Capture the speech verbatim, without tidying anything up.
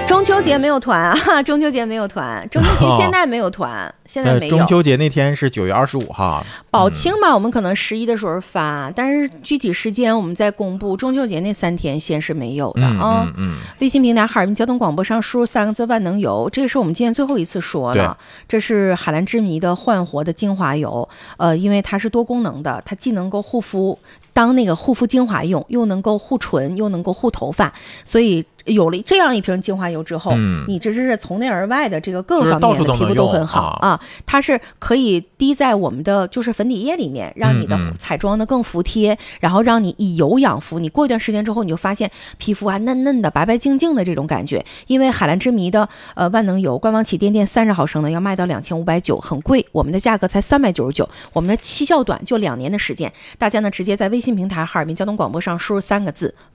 中秋节没有团啊，中秋节没有团，中秋节现在没有团，哦、现在没有。 中秋节那天是九月二十五号， 宝清吧、嗯，我们可能十一的时候发，但是具体时间我们再公布。中秋节那三天先是没有的啊。 嗯嗯嗯、 微信平台哈尔滨交通广播上输入三个字万能油，这是我们今天最后一次说了。这是海蓝之谜的焕活的精华油，呃，因为它是多功能的，它既能够护肤。当那个护肤精华用，又能够护唇，又能够护头发，所以有了这样一瓶精华油之后，嗯、你这是从内而外的这个各个方面的皮肤都很好 啊, 啊。它是可以滴在我们的就是粉底液里面，让你的彩妆呢更服帖，嗯嗯然后让你以油养肤。你过一段时间之后，你就发现皮肤还嫩嫩的、白白净净的这种感觉。因为海蓝之谜的呃万能油官方起店店三十毫升的要卖到两千五百九，很贵，我们的价格才三百九十九，我们的期效短，就两年的时间。大家呢直接在微信平台哈尔滨交通广播上输入三个字